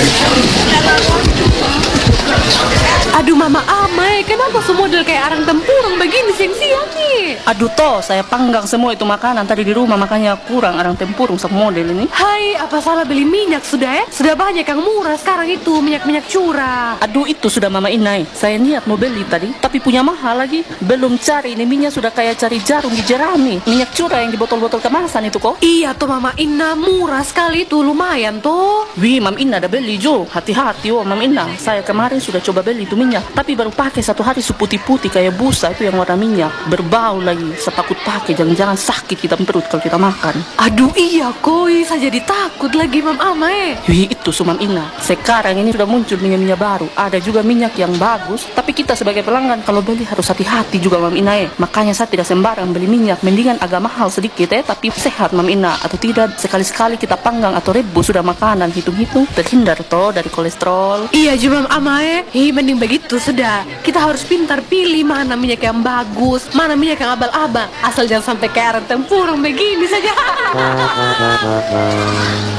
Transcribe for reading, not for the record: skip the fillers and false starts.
Aduh Mama Amai, kenapa semua model kayak arang tempurung begini siang-siang nih? Aduh toh, saya panggang semua itu makanan tadi di rumah, makanya kurang arang tempurung semua model ini. Hai, apa salah beli minyak sudah ya? Sudah banyak yang murah sekarang itu, minyak-minyak curah. Aduh itu sudah Mama Inai, saya niat mau beli tadi, tapi punya mahal lagi. Belum cari ini minyak sudah kayak cari jarum di jerami. Minyak curah yang di botol-botol kemasan itu kok. Iya tuh Mama Ina, murah sekali tuh, lumayan tuh. Wih, Mam Inna ada beli Jo, hati-hati oh Mam Inna. Saya kemarin sudah coba beli itu minyak, tapi baru pakai satu hari seputih-putih kayak busa itu yang warna minyak. Berbau lagi, setakut pakai, jangan-jangan sakit kita perut kalau kita makan. Aduh iya koi, saya jadi takut lagi Mam Amai. Wih, itu Mam Inna. Sekarang ini sudah muncul minyak-minyak baru. Ada juga minyak yang bagus, tapi kita sebagai pelanggan kalau beli harus hati-hati juga Mam Inna. Makanya saya tidak sembarang beli minyak, mendingan agak mahal sedikit tapi sehat Mam Inna. Atau tidak sekali-sekali kita panggang atau rebus sudah makanan, hitung-hitung terhindar toh dari kolesterol. Iya juga Mam Amai, mending begitu sudah. Kita harus pintar pilih mana minyak yang bagus, mana minyak yang abal-abal. Asal jangan sampai kayak arang tempurung begini saja.